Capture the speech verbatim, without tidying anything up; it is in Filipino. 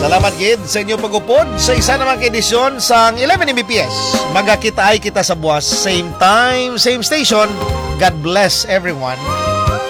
Salamat gid sa inyong pag-upod sa isa namang edisyon sang eleven M B P S. Magakita ay kita sa buwas. Same time, same station. God bless everyone.